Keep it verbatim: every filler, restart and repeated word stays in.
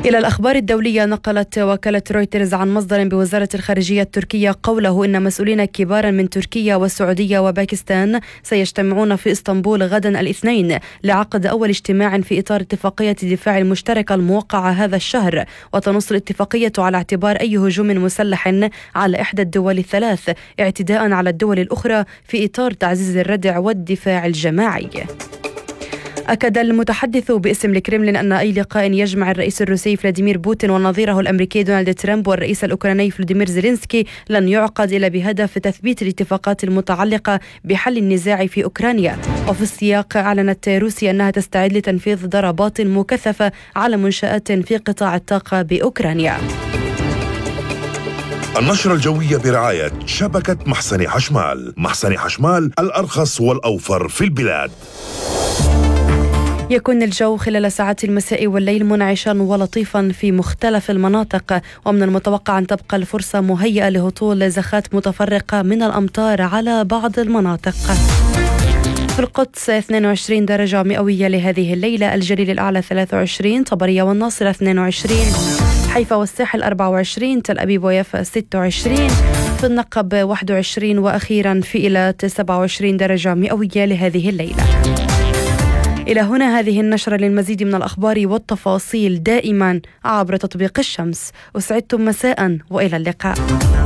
إلى الأخبار الدولية، نقلت وكالة رويترز عن مصدر بوزارة الخارجية التركية قوله إن مسؤولين كبارا من تركيا والسعودية وباكستان سيجتمعون في إسطنبول غدا الاثنين لعقد أول اجتماع في إطار اتفاقية الدفاع المشتركة الموقعة هذا الشهر، وتنص الاتفاقية على اعتبار أي هجوم مسلح على إحدى الدول الثلاث اعتداء على الدول الأخرى في إطار تعزيز الردع والدفاع الجماعي. أكد المتحدث باسم الكرملين أن أي لقاء يجمع الرئيس الروسي فلاديمير بوتين ونظيره الأمريكي دونالد ترامب والرئيس الأوكراني فلاديمير زيلينسكي لن يعقد إلا بهدف تثبيت الاتفاقات المتعلقة بحل النزاع في أوكرانيا. وفي السياق، أعلنت روسيا أنها تستعد لتنفيذ ضربات مكثفة على منشآت في قطاع الطاقة بأوكرانيا. النشرة الجوية برعاية شبكة محسن حشمال. محسن حشمال، الأرخص والأوفر في البلاد. يكون الجو خلال ساعات المساء والليل منعشا ولطيفا في مختلف المناطق، ومن المتوقع أن تبقى الفرصة مهيئة لهطول زخات متفرقة من الأمطار على بعض المناطق. في القدس اثنين وعشرين درجة مئوية لهذه الليلة، الجليل الأعلى ثلاثة وعشرين، طبرية والناصرة اثنين وعشرين، حيفا والساحل أربعة وعشرين، تل أبيب ويافا ستة وعشرين، في النقب واحد وعشرين، وأخيرا في إيلات سبعة وعشرين درجة مئوية لهذه الليلة. إلى هنا هذه النشرة. للمزيد من الأخبار والتفاصيل دائما عبر تطبيق الشمس. أسعدتم مساء وإلى اللقاء.